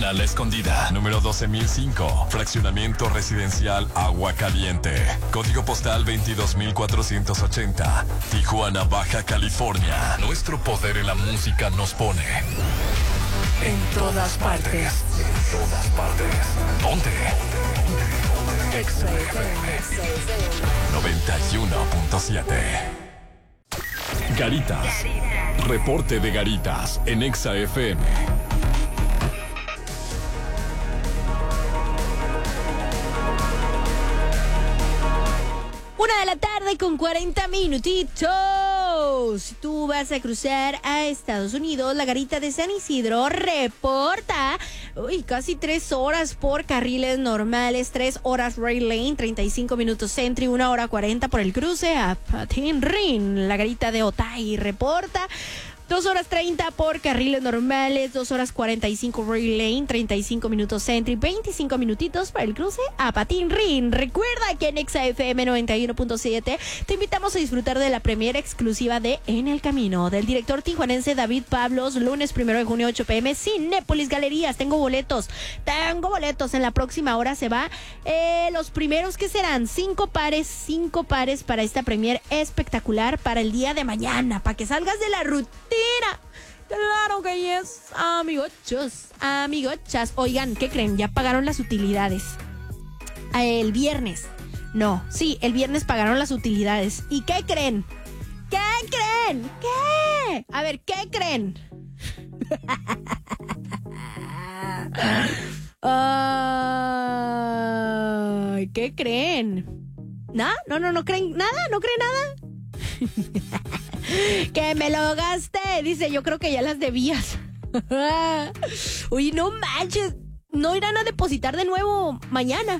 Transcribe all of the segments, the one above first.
Tijuana, La Escondida, número 12,005, fraccionamiento residencial Agua Caliente, código postal 22,480, Tijuana, Baja California. Nuestro poder en la música nos pone en todas partes. En todas partes. ¿Dónde? XFM 91.7. Garitas. Reporte de Garitas en XFM. 1:40 con 40 minutitos. Si tú vas a cruzar a Estados Unidos, la garita de San Isidro reporta casi 3 horas por carriles normales, 3 horas rail lane, 35 minutos Centro y 1:40 por el cruce a Patin Rin. La garita de Otay reporta 2 horas 30 por carriles normales, 2 horas 45 rail lane, 35 minutos Centro y 25 minutitos para el cruce a Patin Rin. Recuerda que en XFM 91.7 te invitamos a disfrutar de la premiere exclusiva de En el Camino del director tijuanense David Pablos, lunes 1 de junio 8 p.m. Cinépolis Galerías. Tengo boletos. En la próxima hora se va los primeros que serán 5 pares para esta premiere espectacular para el día de mañana, para que salgas de la rutina. Claro que es, amigochas. Oigan, ¿qué creen? Ya pagaron las utilidades. El viernes pagaron las utilidades. ¿Y qué creen? ¿Qué? A ver, ¿qué creen? Ay, ¿qué creen? ¿No creen nada? ¿No creen nada? Que me lo gasté. Dice, yo creo que ya las debías. Uy, no manches. No irán a depositar de nuevo mañana.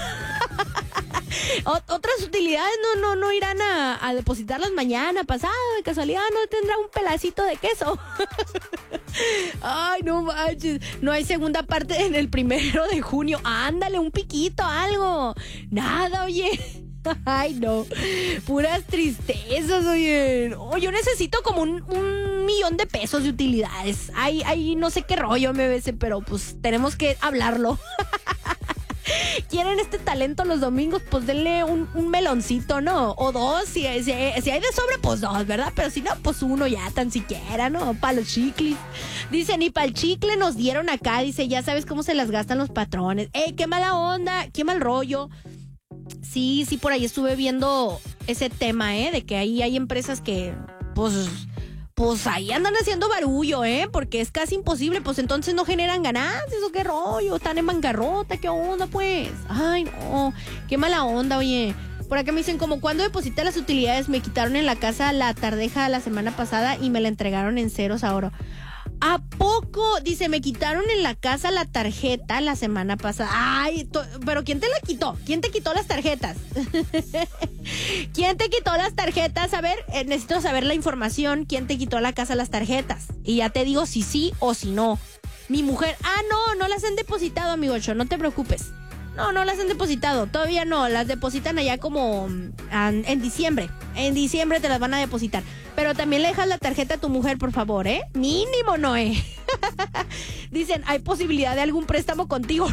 Otras utilidades no irán a depositarlas mañana, pasado, de casualidad no tendrá un pedacito de queso. Ay, no manches. No hay segunda parte en el 1 de junio. Ándale, un piquito, algo. Nada, oye. Ay, no. Puras tristezas, oye. Oh, yo necesito como un $1,000,000 de pesos de utilidades. Ay, no sé qué rollo me ves, pero pues tenemos que hablarlo. ¿Quieren este talento los domingos? Pues denle un meloncito, ¿no? O 2, si hay de sobre, pues 2, ¿verdad? Pero si no, pues 1 ya, tan siquiera, ¿no? Para los chicles. Dice, ni para el chicle nos dieron acá. Dice, ya sabes cómo se las gastan los patrones. Qué mala onda, qué mal rollo. Sí, por ahí estuve viendo ese tema, de que ahí hay empresas que, pues ahí andan haciendo barullo, porque es casi imposible, pues entonces no generan ganancias, o qué rollo, están en bancarrota, qué onda, pues. Ay, no, qué mala onda, oye. Por acá me dicen, como cuando deposité las utilidades, me quitaron en la casa la tardeja la semana pasada y me la entregaron en ceros ahora. ¿A poco? Dice, me quitaron en la casa la tarjeta la semana pasada. Ay, pero ¿quién te la quitó? ¿Quién te quitó las tarjetas? ¿Quién te quitó las tarjetas? A ver, necesito saber la información. ¿Quién te quitó a la casa las tarjetas? Y ya te digo si sí o si no. Mi mujer, no las han depositado, amigocho, no te preocupes. No las han depositado, todavía no, las depositan allá como en diciembre. En diciembre te las van a depositar. Pero también le dejas la tarjeta a tu mujer, por favor, Mínimo, Noé. Dicen, hay posibilidad de algún préstamo contigo.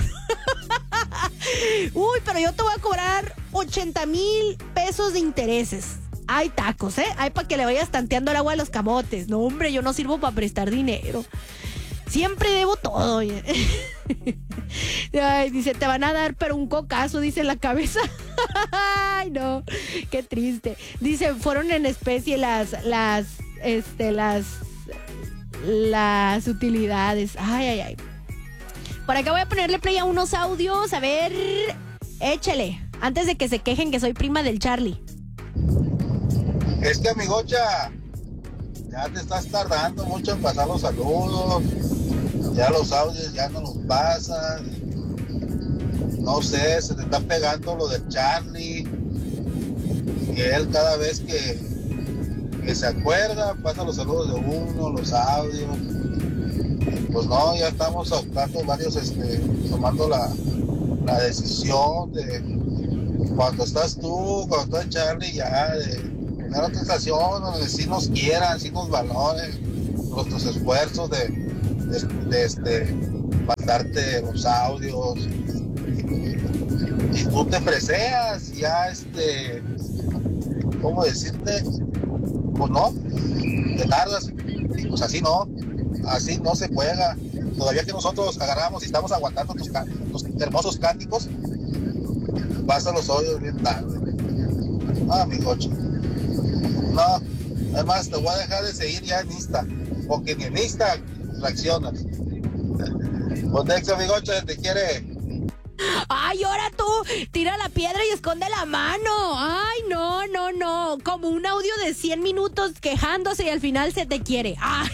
Uy, pero yo te voy a cobrar 80,000 pesos de intereses. Hay tacos, Hay para que le vayas tanteando el agua a los camotes. No, hombre, yo no sirvo para prestar dinero. Siempre debo todo, oye. Ay, dice, te van a dar pero un cocazo, dice en la cabeza. Ay, no, qué triste. Dice, fueron en especie las utilidades. Ay. Por acá voy a ponerle play a unos audios. A ver, échale. Antes de que se quejen que soy prima del Charlie. Amigocha, ya te estás tardando mucho en pasar los saludos. Ya los audios ya no los pasas. No sé, se te está pegando lo del Charlie. Y él cada vez que se acuerda, pasa los saludos de uno, los audios. Pues no, ya estamos optando varios, tomando la decisión de cuando estás tú, cuando está Charlie, ya de poner otra estación donde sí nos quieran, sí nos valoren nuestros esfuerzos de mandarte los audios. Y tú te freseas, ya ¿cómo decirte? Pues no, te tardas. Y pues así no se juega. Todavía que nosotros agarramos y estamos aguantando tus hermosos cánticos, vas a los oídos bien tarde. Mi coche. No, además te voy a dejar de seguir ya en Insta, porque ni en Insta reaccionas. Pues Nexa, amigoche, te quiere. Ay, ahora tú, tira la piedra y esconde la mano. Ay, no. Como un audio de 100 minutos quejándose y al final se te quiere. Ay.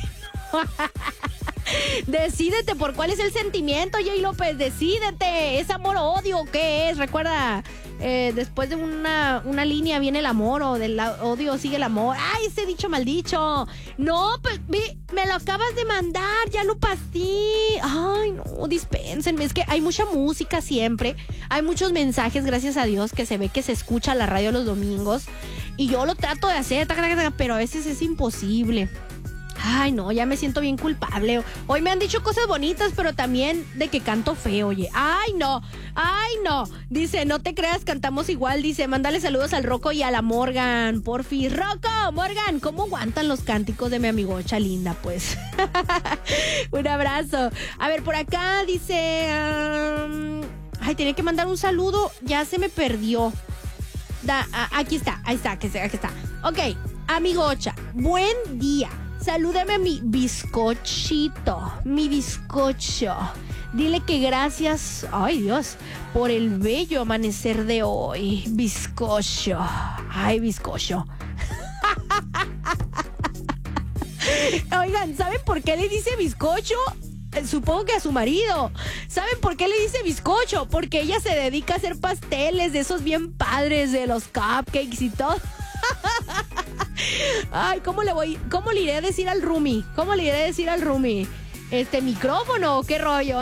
Decídete por cuál es el sentimiento, Jay López, decídete. ¿Es amor o odio? ¿Qué es? Recuerda, después de una línea viene el amor, o del odio sigue el amor. ¡Ay, ese dicho maldicho! No, pues me lo acabas de mandar, ya lo pasé. ¡Ay, no, dispénsenme! Es que hay mucha música siempre, hay muchos mensajes, gracias a Dios, que se ve que se escucha la radio los domingos. Y yo lo trato de hacer, pero a veces es imposible. Ay, no, ya me siento bien culpable. Hoy me han dicho cosas bonitas, pero también de que canto feo, oye. Ay, no. Dice, no te creas, cantamos igual. Dice, mándale saludos al Rocco y a la Morgan. Porfi. Rocco, Morgan, ¿cómo aguantan los cánticos de mi amigocha linda, pues? Un abrazo. A ver, por acá dice... Ay, tenía que mandar un saludo. Ya se me perdió. Aquí está. Ok, amigocha, buen día. Salúdame a mi bizcochito, mi bizcocho. Dile que gracias, ay Dios, por el bello amanecer de hoy, bizcocho. Ay, bizcocho. Oigan, ¿saben por qué le dice bizcocho? Supongo que a su marido. ¿Saben por qué le dice bizcocho? Porque ella se dedica a hacer pasteles de esos bien padres, de los cupcakes y todo. Ay, ¿cómo le iré a decir al roomie? ¿Micrófono? ¿Qué rollo,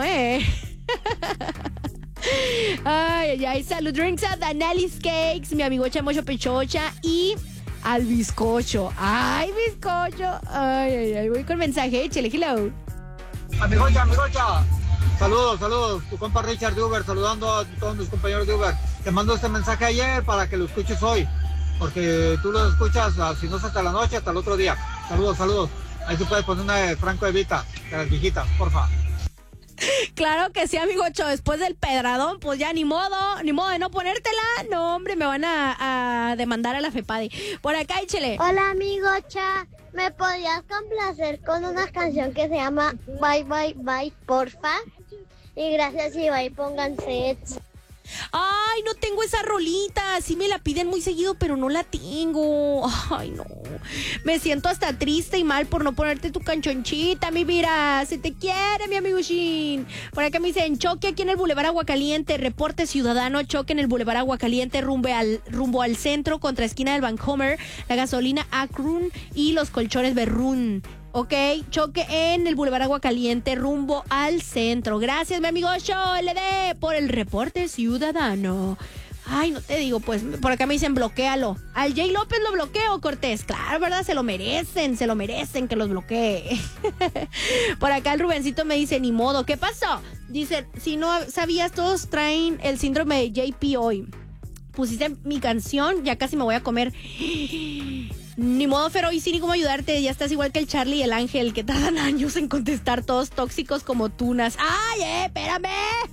Ay, salud, drinks a Danalis Cakes, mi amigo Chamocho Pechocha y al bizcocho. Ay, bizcocho. Ay, voy con mensaje, échale, hello. Amigocha. Saludos. Tu compa Richard de Uber, saludando a todos mis compañeros de Uber. Te mando este mensaje ayer para que lo escuches hoy, porque tú lo escuchas, si no es hasta la noche, hasta el otro día. Saludos. Ahí se puede poner una de Franco de Vita, de las viejitas, porfa. Claro que sí, amigocho. Después del pedradón, pues ya ni modo de no ponértela. No, hombre, me van a demandar a la FEPADE. Por acá, échele. Hola, amigocha. ¿Me podrías complacer con una canción que se llama Bye, Bye, Bye, porfa? Y gracias, y bye, pónganse. Ay, no tengo esa rolita. Sí me la piden muy seguido, pero no la tengo. Ay, no. Me siento hasta triste y mal por no ponerte tu canchonchita, mi vida. Se te quiere, mi amigo Shin. Por acá me dicen, choque aquí en el Boulevard Aguacaliente. Reporte ciudadano, choque en el Boulevard Aguacaliente rumbo al centro, contra esquina del Vancomer, la gasolina Akron y los colchones Berrún. Ok, choque en el Boulevard Aguacaliente rumbo al centro. Gracias, mi amigo LD, por el reporte ciudadano. Ay, no te digo, pues, por acá me dicen bloquéalo. Al Jay López lo bloqueo, Cortés. Claro, ¿verdad? Se lo merecen que los bloquee. Por acá el Rubencito me dice, ni modo. ¿Qué pasó? Dice, si no sabías, todos traen el síndrome de JP hoy. Pusiste mi canción, ya casi me voy a comer. Ni modo, Fero, y sí, ni cómo ayudarte. Ya estás igual que el Charlie y el Ángel, que tardan años en contestar, todos tóxicos como tunas. ¡Ay, espérame!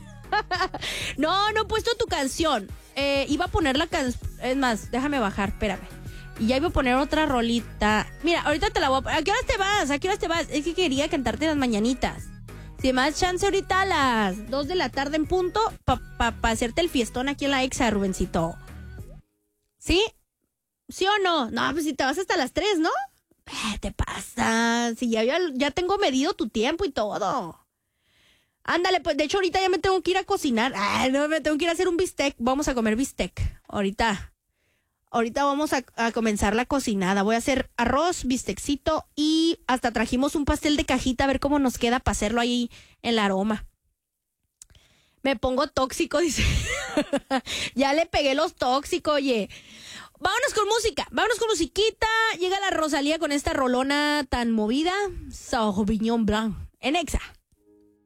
No he puesto tu canción. Iba a poner la canción. Es más, déjame bajar, espérame. Y ya iba a poner otra rolita. Mira, ahorita te la voy a poner. ¿A qué horas te vas? Es que quería cantarte las mañanitas. Si me das chance ahorita a las 2 de la tarde en punto, pa hacerte el fiestón aquí en la Exa, Rubencito. ¿Sí? ¿Sí o no? No, pues si te vas hasta las 3, ¿no? Te pasa. Si ya tengo medido tu tiempo y todo. Ándale, pues de hecho ahorita ya me tengo que ir a cocinar. No, me tengo que ir a hacer un bistec. Vamos a comer bistec. Ahorita vamos a comenzar la cocinada. Voy a hacer arroz, bisteccito y hasta trajimos un pastel de cajita a ver cómo nos queda para hacerlo ahí en la aroma. Me pongo tóxico, dice. Ya le pegué los tóxicos, oye. Vámonos con música, vámonos con musiquita. Llega la Rosalía con esta rolona tan movida. Sauvignon Blanc en Exa.